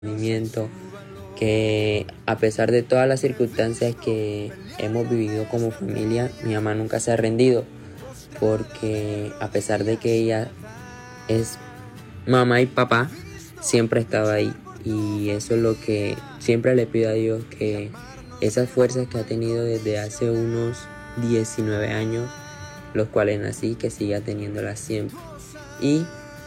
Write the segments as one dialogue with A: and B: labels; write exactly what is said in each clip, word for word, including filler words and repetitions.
A: entendimiento, que a pesar de todas las circunstancias que hemos vivido como familia, mi mamá nunca se ha rendido, porque a pesar de que ella es mamá y papá, siempre ha estado ahí. Y eso es lo que siempre le pido a Dios, que esas fuerzas que ha tenido desde hace unos diecinueve años, los cuales nací, que siga teniéndolas siempre. Y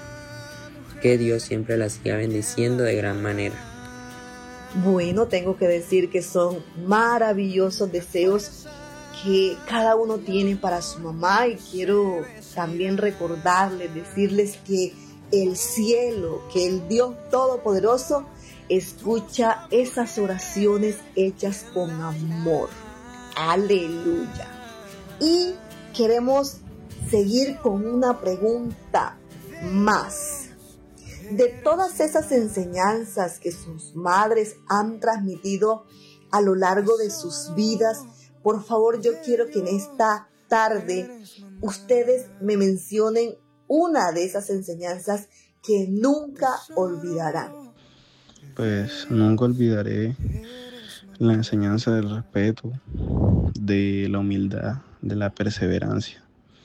A: que Dios siempre la siga bendiciendo de gran manera.
B: Bueno, tengo que decir que son maravillosos deseos que cada uno tiene para su mamá, y quiero también recordarles, decirles que el cielo, que el Dios Todopoderoso escucha esas oraciones hechas con amor. Aleluya. Y queremos seguir con una pregunta más. De todas esas enseñanzas que sus madres han transmitido a lo largo de sus vidas, por favor, yo quiero que en esta tarde ustedes me mencionen una de esas enseñanzas que nunca olvidarán.
C: Pues nunca olvidaré la enseñanza del respeto, de la humildad, de la perseverancia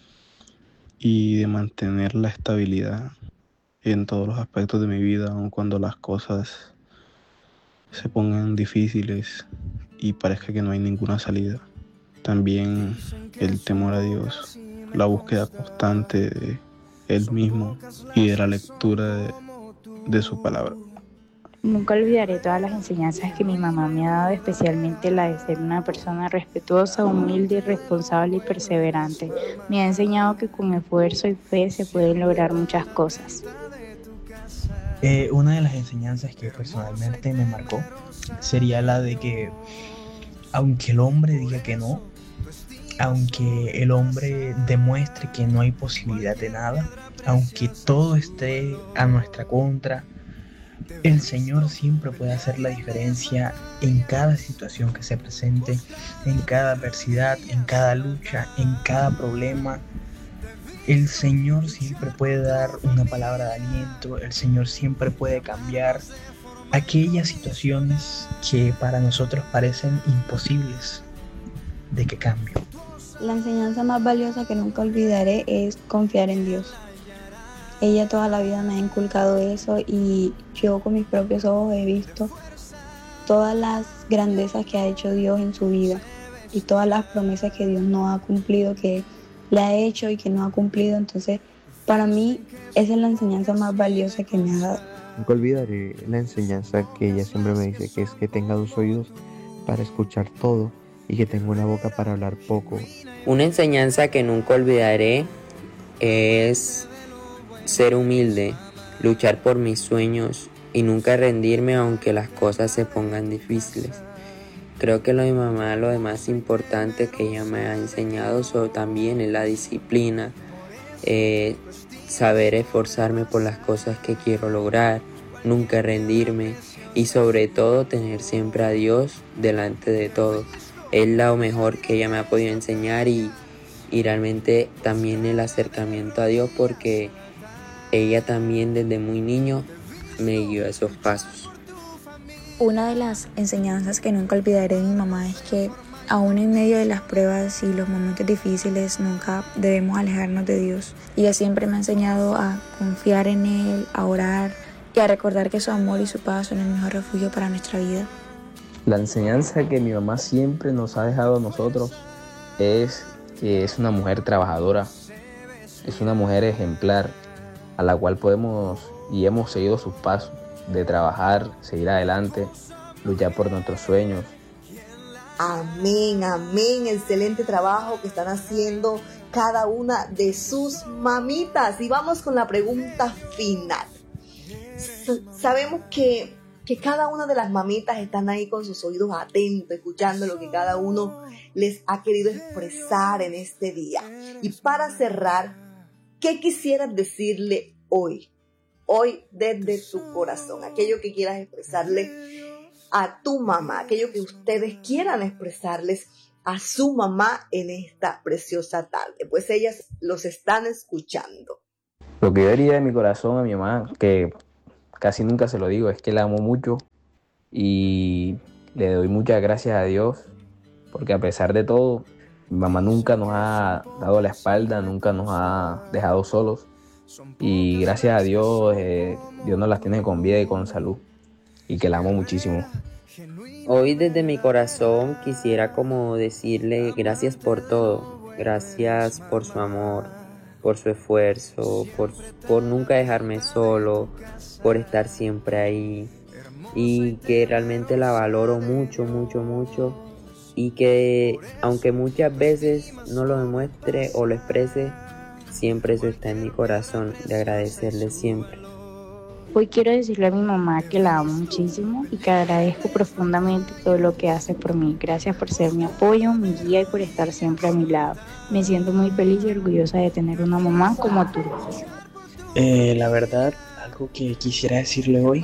C: y de mantener la estabilidad en todos los aspectos de mi vida, aun cuando las cosas se pongan difíciles y parezca que no hay ninguna salida. También el temor a Dios, la búsqueda constante de Él mismo y de la lectura de, de su palabra.
D: Nunca olvidaré todas las enseñanzas que mi mamá me ha dado, especialmente la de ser una persona respetuosa, humilde, responsable y perseverante. Me ha enseñado que con esfuerzo y fe se pueden lograr muchas cosas.
E: Eh, una de las enseñanzas que personalmente me marcó sería la de que aunque el hombre diga que no, aunque el hombre demuestre que no hay posibilidad de nada, aunque todo esté a nuestra contra, el Señor siempre puede hacer la diferencia en cada situación que se presente, en cada adversidad, en cada lucha, en cada problema. El Señor siempre puede dar una palabra de aliento, el Señor siempre puede cambiar aquellas situaciones que para nosotros parecen imposibles de que cambien.
F: La enseñanza más valiosa que nunca olvidaré es confiar en Dios. Ella toda la vida me ha inculcado eso, y yo con mis propios ojos he visto todas las grandezas que ha hecho Dios en su vida y todas las promesas que Dios no ha cumplido, que le ha hecho y que no ha cumplido. Entonces, para mí, esa es la enseñanza más valiosa que me ha dado.
G: Nunca olvidaré la enseñanza que ella siempre me dice, que es que tenga dos oídos para escuchar todo y que tenga una boca para hablar poco.
A: Una enseñanza que nunca olvidaré es ser humilde, luchar por mis sueños y nunca rendirme aunque las cosas se pongan difíciles. Creo que lo de mi mamá, lo de más importante que ella me ha enseñado sobre también es la disciplina, eh, saber esforzarme por las cosas que quiero lograr, nunca rendirme y sobre todo tener siempre a Dios delante de todo. Es lo mejor que ella me ha podido enseñar, y, y realmente también el acercamiento a Dios, porque ella también desde muy niño me guió a esos pasos.
F: Una de las enseñanzas que nunca olvidaré de mi mamá es que aún en medio de las pruebas y los momentos difíciles nunca debemos alejarnos de Dios. Ella siempre me ha enseñado a confiar en Él, a orar y a recordar que su amor y su paz son el mejor refugio para nuestra vida.
H: La enseñanza que mi mamá siempre nos ha dejado a nosotros es que es una mujer trabajadora, es una mujer ejemplar, a la cual podemos y hemos seguido sus pasos de trabajar, seguir adelante, luchar por nuestros sueños.
B: Amén, amén. Excelente trabajo que están haciendo cada una de sus mamitas. Y vamos con la pregunta final. S- sabemos que, que cada una de las mamitas están ahí con sus oídos atentos, escuchando lo que cada uno les ha querido expresar en este día. Y para cerrar, ¿qué quisieras decirle hoy? Hoy desde tu corazón, aquello que quieras expresarle a tu mamá, aquello que ustedes quieran expresarles a su mamá en esta preciosa tarde, pues ellas los están escuchando.
H: Lo que yo diría de mi corazón a mi mamá, que casi nunca se lo digo, es que la amo mucho y le doy muchas gracias a Dios, porque a pesar de todo, mi mamá nunca nos ha dado la espalda, nunca nos ha dejado solos y gracias a Dios, eh, Dios nos las tiene con vida y con salud y que la amo muchísimo.
A: Hoy desde mi corazón quisiera como decirle gracias por todo, gracias por su amor, por su esfuerzo, por, por nunca dejarme solo, por estar siempre ahí y que realmente la valoro mucho, mucho, mucho y que aunque muchas veces no lo demuestre o lo exprese, siempre eso está en mi corazón de agradecerle siempre.
D: Hoy quiero decirle a mi mamá que la amo muchísimo y que agradezco profundamente todo lo que hace por mí. Gracias por ser mi apoyo, mi guía y por estar siempre a mi lado. Me siento muy feliz y orgullosa de tener una mamá como tú.
E: Eh, la verdad, algo que quisiera decirle hoy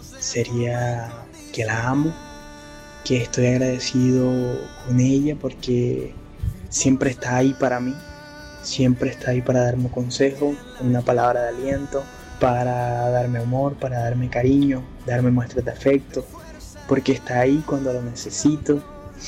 E: sería que la amo, que estoy agradecido con ella porque siempre está ahí para mí, siempre está ahí para darme consejo, una palabra de aliento, para darme amor, para darme cariño, darme muestras de afecto, porque está ahí cuando lo necesito.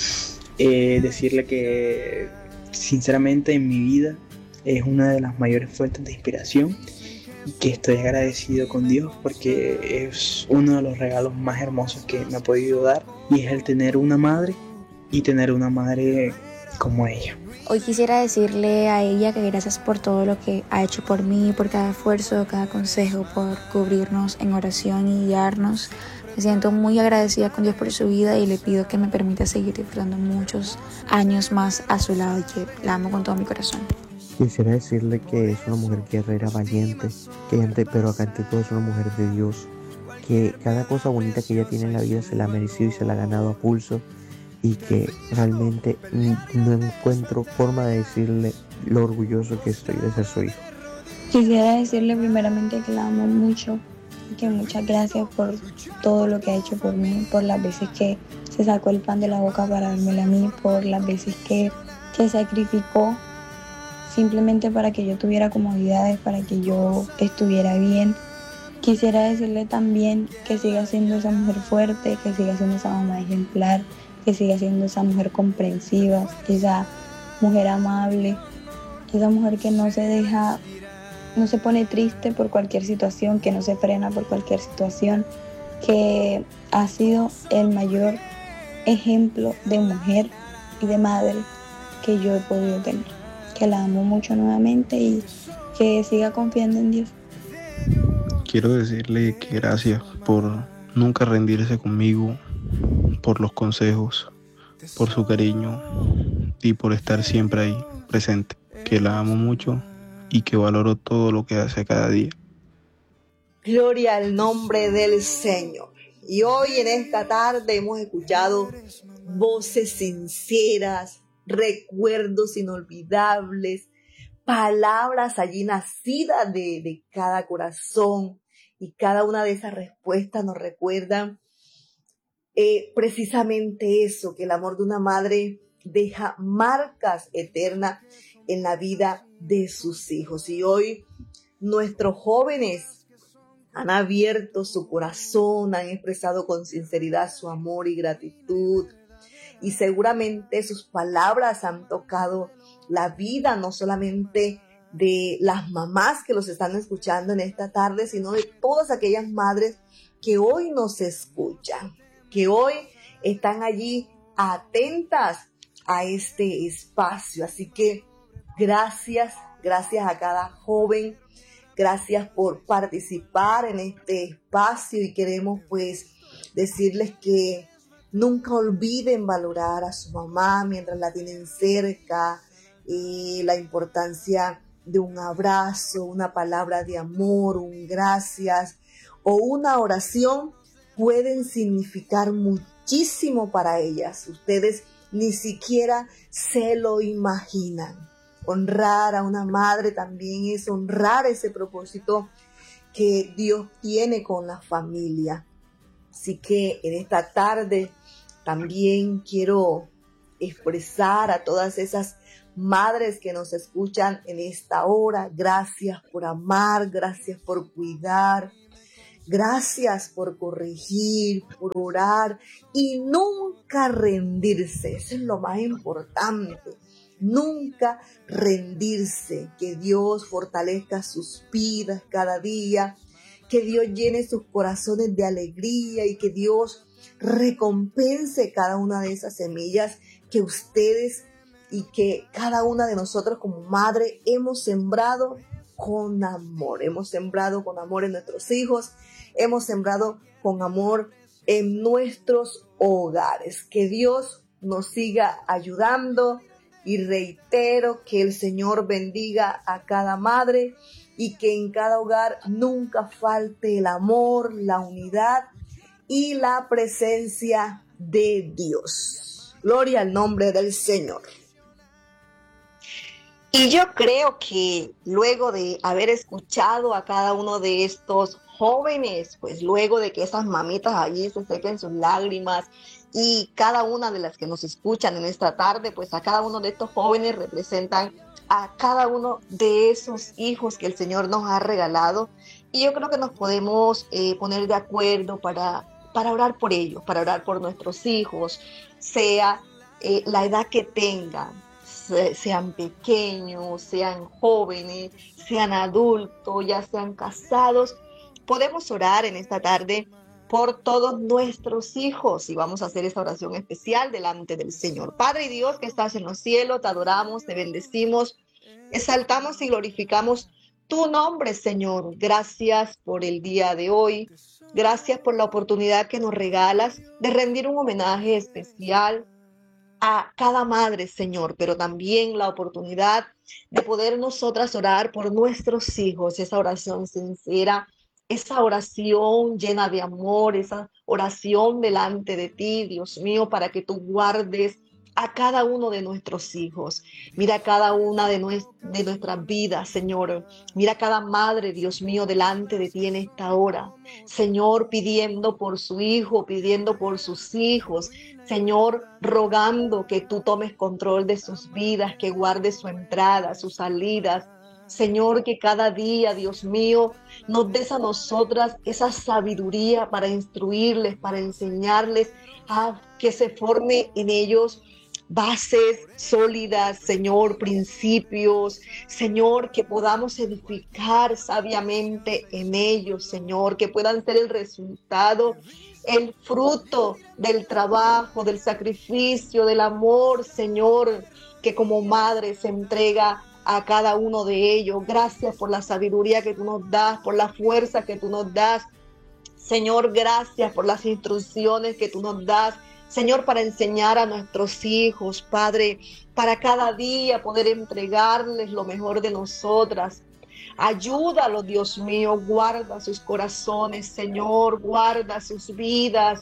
E: Eh, decirle que sinceramente en mi vida es una de las mayores fuentes de inspiración y que estoy agradecido con Dios porque es uno de los regalos más hermosos que me ha podido dar y es el tener una madre y tener una madre como ella.
I: Hoy quisiera decirle a ella que gracias por todo lo que ha hecho por mí, por cada esfuerzo, cada consejo, por cubrirnos en oración y guiarnos. Me siento muy agradecida con Dios por su vida y le pido que me permita seguir disfrutando muchos años más a su lado y que la amo con todo mi corazón.
G: Quisiera decirle que es una mujer guerrera, valiente, que ante, pero acá ante todo es una mujer de Dios, que cada cosa bonita que ella tiene en la vida se la ha merecido y se la ha ganado a pulso y que realmente no encuentro forma de decirle lo orgulloso que estoy de ser su hijo.
F: Quisiera decirle primeramente que la amo mucho y que muchas gracias por todo lo que ha hecho por mí, por las veces que se sacó el pan de la boca para dármelo a mí, por las veces que se sacrificó simplemente para que yo tuviera comodidades, para que yo estuviera bien. Quisiera decirle también que siga siendo esa mujer fuerte, que siga siendo esa mamá ejemplar, que siga siendo esa mujer comprensiva, esa mujer amable, esa mujer que no se deja, no se pone triste por cualquier situación, que no se frena por cualquier situación, que ha sido el mayor ejemplo de mujer y de madre que yo he podido tener. Que la amo mucho nuevamente y que siga confiando en Dios.
C: Quiero decirle que gracias por nunca rendirse conmigo, por los consejos, por su cariño y por estar siempre ahí presente. Que la amo mucho y que valoro todo lo que hace cada día.
B: Gloria al nombre del Señor. Y hoy en esta tarde hemos escuchado voces sinceras, recuerdos inolvidables, palabras allí nacidas de, de cada corazón, y cada una de esas respuestas nos recuerdan eh, precisamente eso, que el amor de una madre deja marcas eternas en la vida de sus hijos. Y hoy nuestros jóvenes han abierto su corazón, han expresado con sinceridad su amor y gratitud. Y seguramente sus palabras han tocado la vida, no solamente de las mamás que los están escuchando en esta tarde, sino de todas aquellas madres que hoy nos escuchan, que hoy están allí atentas a este espacio. Así que gracias, gracias a cada joven, gracias por participar en este espacio y queremos pues decirles que nunca olviden valorar a su mamá mientras la tienen cerca, y la importancia de un abrazo, una palabra de amor, un gracias o una oración pueden significar muchísimo para ellas. Ustedes ni siquiera se lo imaginan. Honrar a una madre también es honrar ese propósito que Dios tiene con la familia. Así que en esta tarde también quiero expresar a todas esas madres que nos escuchan en esta hora, gracias por amar, gracias por cuidar, Gracias por corregir, por orar y nunca rendirse. Eso es lo más importante. Nunca rendirse. Que Dios fortalezca sus vidas cada día. Que Dios llene sus corazones de alegría y que Dios recompense cada una de esas semillas que ustedes y que cada una de nosotros como madre hemos sembrado con amor. Hemos sembrado con amor en nuestros hijos, hemos sembrado con amor en nuestros hogares. Que Dios nos siga ayudando y reitero que el Señor bendiga a cada madre y que en cada hogar nunca falte el amor, la unidad y la presencia de Dios. Gloria al nombre del Señor. Y yo creo que luego de haber escuchado a cada uno de estos jóvenes, pues luego de que esas mamitas allí se sequen sus lágrimas y cada una de las que nos escuchan en esta tarde, pues a cada uno de estos jóvenes representan a cada uno de esos hijos que el Señor nos ha regalado. Y yo creo que nos podemos eh, poner de acuerdo para, para orar por ellos, para orar por nuestros hijos, sea eh, la edad que tengan. Sean pequeños, sean jóvenes, sean adultos, ya sean casados. Podemos orar en esta tarde por todos nuestros hijos y vamos a hacer esta oración especial delante del Señor. Padre y Dios que estás en los cielos, te adoramos, te bendecimos, exaltamos y glorificamos tu nombre, Señor. Gracias por el día de hoy. Gracias por la oportunidad que nos regalas de rendir un homenaje especial a cada madre, Señor, pero también la oportunidad de poder nosotras orar por nuestros hijos, esa oración sincera, esa oración llena de amor, esa oración delante de ti, Dios mío, para que tú guardes a cada uno de nuestros hijos. Mira cada una de, nues- de nuestras vidas, Señor. Mira cada madre, Dios mío, delante de ti en esta hora. Señor, pidiendo por su hijo, pidiendo por sus hijos. Señor, rogando que tú tomes control de sus vidas, que guardes su entrada, sus salidas. Señor, que cada día, Dios mío, nos des a nosotras esa sabiduría para instruirles, para enseñarles a que se forme en ellos bases sólidas, Señor, principios, Señor, que podamos edificar sabiamente en ellos, Señor, que puedan ser el resultado, el fruto del trabajo, del sacrificio, del amor, Señor, que como madre se entrega a cada uno de ellos. Gracias por la sabiduría que tú nos das, por la fuerza que tú nos das. Señor, gracias por las instrucciones que tú nos das. Señor, para enseñar a nuestros hijos, Padre, para cada día poder entregarles lo mejor de nosotras. Ayúdalos, Dios mío, guarda sus corazones, Señor, guarda sus vidas.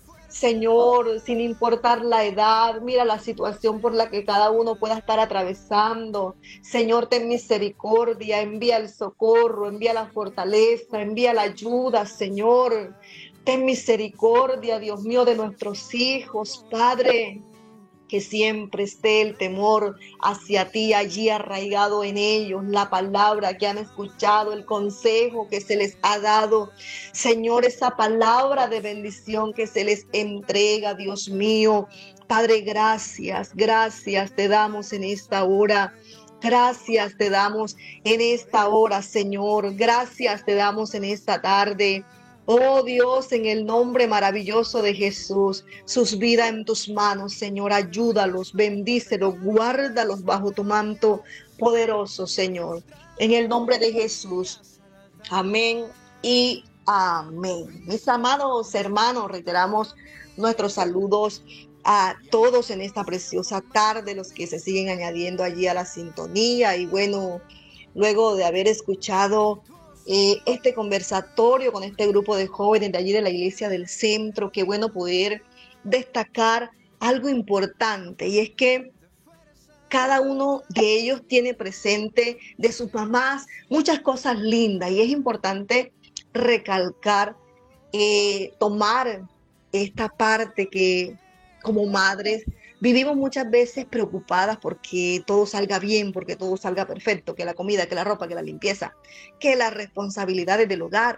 B: Señor, sin importar la edad, mira la situación por la que cada uno pueda estar atravesando. Señor, ten misericordia, envía el socorro, envía la fortaleza, envía la ayuda, Señor. Ten misericordia, Dios mío, de nuestros hijos, Padre. Que siempre esté el temor hacia ti allí arraigado en ellos, la palabra que han escuchado, el consejo que se les ha dado. Señor, esa palabra de bendición que se les entrega, Dios mío. Padre, gracias, gracias te damos en esta hora. Gracias te damos en esta hora, Señor. Gracias te damos en esta tarde. Oh Dios, en el nombre maravilloso de Jesús, sus vidas en tus manos, Señor, ayúdalos, bendícelos, guárdalos bajo tu manto poderoso, Señor. En el nombre de Jesús, amén y amén. Mis amados hermanos, reiteramos nuestros saludos a todos en esta preciosa tarde, los que se siguen añadiendo allí a la sintonía. Y bueno, luego de haber escuchado Eh, este conversatorio con este grupo de jóvenes de allí de la Iglesia del Centro, qué bueno poder destacar algo importante, y es que cada uno de ellos tiene presente de sus mamás muchas cosas lindas, y es importante recalcar, eh, tomar esta parte que como madres vivimos muchas veces preocupadas porque todo salga bien, porque todo salga perfecto, que la comida, que la ropa, que la limpieza, que las responsabilidades del hogar.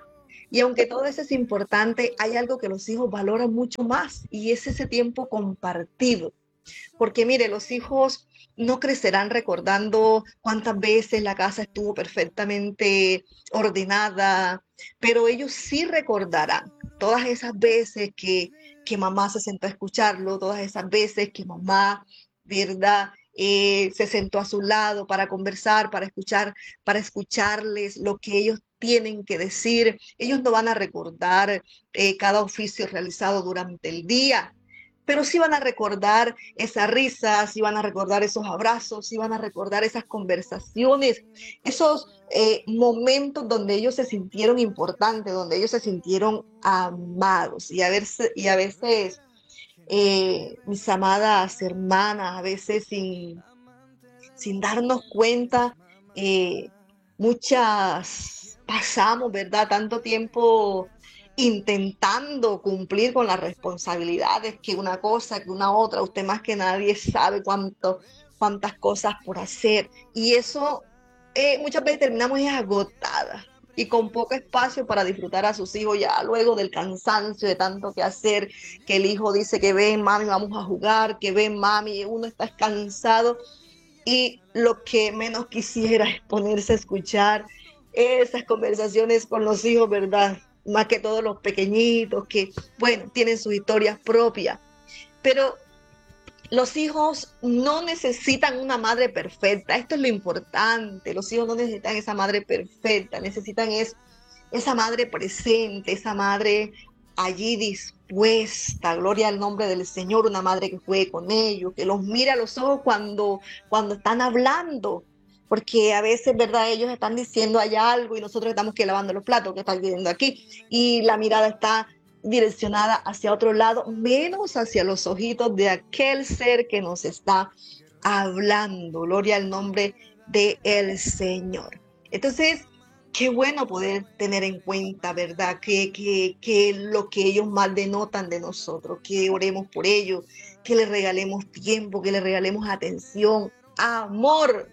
B: Y aunque todo eso es importante, hay algo que los hijos valoran mucho más y es ese tiempo compartido. Porque mire, los hijos no crecerán recordando cuántas veces la casa estuvo perfectamente ordenada, pero ellos sí recordarán todas esas veces que, que mamá se sentó a escucharlo, todas esas veces que mamá, ¿verdad? Eh, se sentó a su lado para conversar, para escuchar, para escucharles lo que ellos tienen que decir. Ellos no van a recordar eh, cada oficio realizado durante el día, pero sí van a recordar esas risas, sí van a recordar esos abrazos, sí van a recordar esas conversaciones, esos eh, momentos donde ellos se sintieron importantes, donde ellos se sintieron amados. Y a veces, y a veces eh, mis amadas hermanas, a veces sin, sin darnos cuenta, eh, muchas pasamos, ¿verdad? Tanto tiempo intentando cumplir con las responsabilidades, que una cosa, que una otra, usted más que nadie sabe cuánto, cuántas cosas por hacer. Y eso eh, muchas veces terminamos agotadas y con poco espacio para disfrutar a sus hijos, ya luego del cansancio de tanto que hacer, que el hijo dice que ven, mami, vamos a jugar, que ven, mami, uno está cansado y lo que menos quisiera es ponerse a escuchar esas conversaciones con los hijos, ¿verdad? Más que todos los pequeñitos que, bueno, tienen sus historias propias. Pero los hijos no necesitan una madre perfecta. Esto es lo importante. Los hijos no necesitan esa madre perfecta. Necesitan es, esa madre presente, esa madre allí dispuesta. Gloria al nombre del Señor. Una madre que juegue con ellos, que los mire a los ojos cuando, cuando están hablando. Porque a veces, ¿verdad? Ellos están diciendo allá algo y nosotros estamos que lavando los platos que están viendo aquí. Y la mirada está direccionada hacia otro lado, menos hacia los ojitos de aquel ser que nos está hablando. Gloria al nombre del Señor. Entonces, qué bueno poder tener en cuenta, ¿verdad? Que, que, que lo que ellos más denotan de nosotros, que oremos por ellos, que les regalemos tiempo, que les regalemos atención, amor.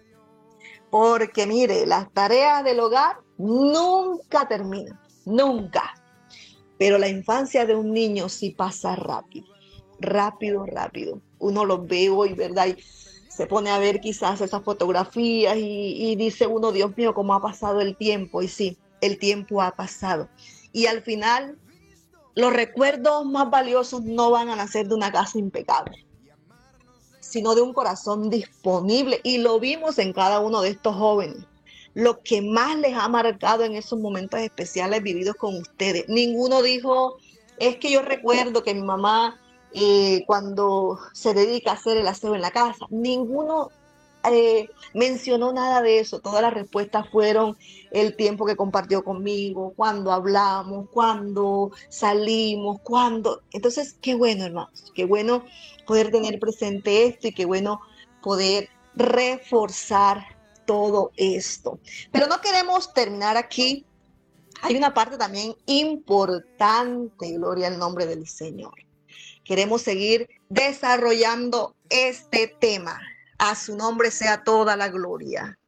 B: Porque mire, las tareas del hogar nunca terminan, nunca. Pero la infancia de un niño sí pasa rápido, rápido, rápido. Uno los ve hoy, ¿verdad? Y se pone a ver quizás esas fotografías y, y dice uno, Dios mío, cómo ha pasado el tiempo. Y sí, el tiempo ha pasado. Y al final, los recuerdos más valiosos no van a nacer de una casa impecable, sino de un corazón disponible. Y lo vimos en cada uno de estos jóvenes. Lo que más les ha marcado en esos momentos especiales vividos con ustedes. Ninguno dijo, es que yo recuerdo que mi mamá eh, cuando se dedica a hacer el aseo en la casa. Ninguno eh, mencionó nada de eso. Todas las respuestas fueron el tiempo que compartió conmigo, cuando hablamos, cuando salimos, cuando... Entonces, qué bueno, hermanos, qué bueno poder tener presente esto y qué bueno poder reforzar todo esto. Pero no queremos terminar aquí. Hay una parte también importante, gloria al nombre del Señor. Queremos seguir desarrollando este tema. A su nombre sea toda la gloria.